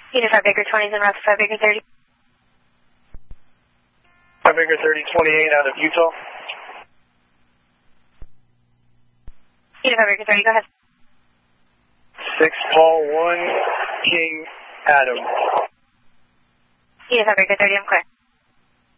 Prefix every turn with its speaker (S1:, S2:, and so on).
S1: Unit 5 Baker 20 is en route to 5 Baker 30.
S2: 5 Baker 30, 28 out of Utah.
S1: Unit 5 Baker 30, go ahead.
S2: 6 Paul 1 King Adam.
S1: Unit 5 Baker 30, I'm clear.